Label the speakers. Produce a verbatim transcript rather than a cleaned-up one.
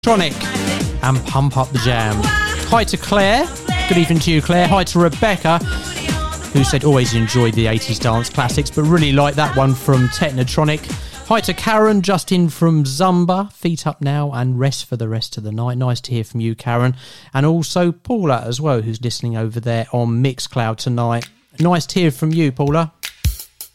Speaker 1: Tronic and Pump Up the Jam. Hi to Claire. Good evening to you, Claire. Hi to Rebecca, who said always enjoyed the eighties dance classics, but really like that one from Technotronic. Hi to Karen, just in from Zumba. Feet up now and rest for the rest of the night. Nice to hear from you, Karen. And also Paula as well, who's listening over there on Mixcloud tonight. Nice to hear from you, Paula.